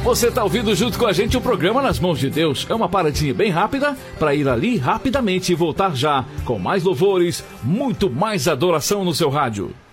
Você tá ouvindo junto com a gente o programa Nas Mãos de Deus. É uma paradinha bem rápida para ir ali rapidamente e voltar já com mais louvores, muito mais adoração no seu rádio.